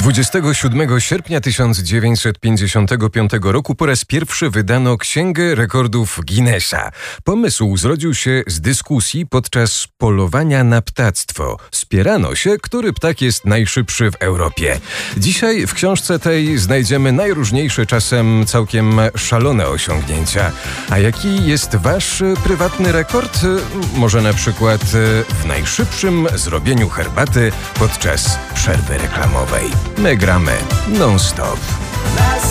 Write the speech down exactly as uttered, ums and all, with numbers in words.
dwudziestego siódmego sierpnia tysiąc dziewięćset pięćdziesiątego piątego roku po raz pierwszy wydano Księgę Rekordów Guinnessa. Pomysł zrodził się z dyskusji podczas polowania na ptactwo. Spierano się, który ptak jest najszybszy w Europie. Dzisiaj w książce tej znajdziemy najróżniejsze, czasem całkiem szalone osiągnięcia. A jaki jest wasz prywatny rekord? Może na przykład w najszybszym zrobieniu herbaty podczas przerwy reklamowej. My gramy non-stop.